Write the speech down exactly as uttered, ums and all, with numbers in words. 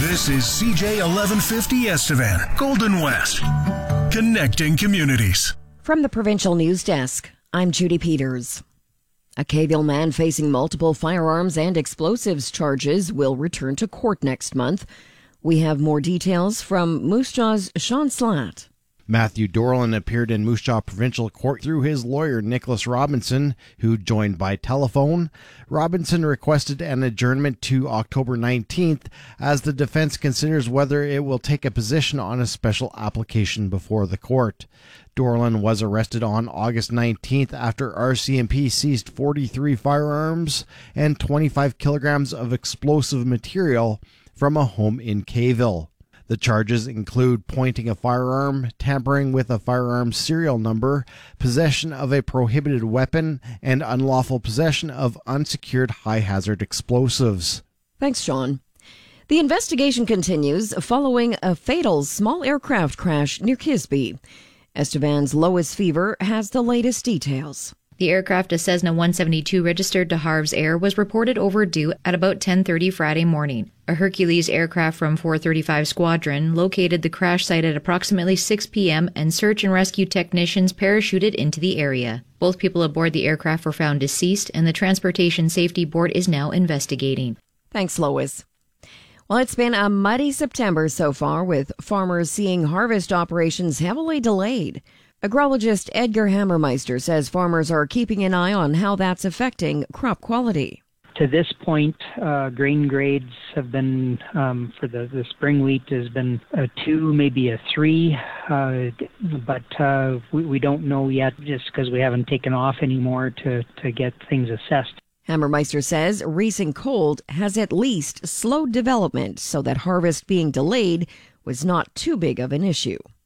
This is C J eleven fifty Estevan, Golden West, connecting communities. From the Provincial News Desk, I'm Judy Peters. A Kayville man facing multiple firearms and explosives charges will return to court next month. We have more details from Moose Jaw's Sean Slatt. Matthew Dorland appeared in Moose Jaw Provincial Court through his lawyer, Nicholas Robinson, who joined by telephone. Robinson requested an adjournment to October nineteenth as the defense considers whether it will take a position on a special application before the court. Dorland was arrested on August nineteenth after R C M P seized forty-three firearms and twenty-five kilograms of explosive material from a home in Kayville. The charges include pointing a firearm, tampering with a firearm serial number, possession of a prohibited weapon, and unlawful possession of unsecured high-hazard explosives. Thanks, Sean. The investigation continues following a fatal small aircraft crash near Kisby. Estevan's Lois Fever has the latest details. The aircraft, a Cessna one seventy-two registered to Harv's Air, was reported overdue at about ten thirty Friday morning. A Hercules aircraft from four thirty-five Squadron located the crash site at approximately six p.m. and search and rescue technicians parachuted into the area. Both people aboard the aircraft were found deceased, and the Transportation Safety Board is now investigating. Thanks, Lois. Well, it's been a muddy September so far, with farmers seeing harvest operations heavily delayed. Agrologist Edgar Hammermeister says farmers are keeping an eye on how that's affecting crop quality. To this point, uh, grain grades have been, um, for the, the spring wheat has been a two, maybe a three, uh, but uh, we, we don't know yet just because we haven't taken off anymore to, to get things assessed. Hammermeister says recent cold has at least slowed development so that harvest being delayed was not too big of an issue.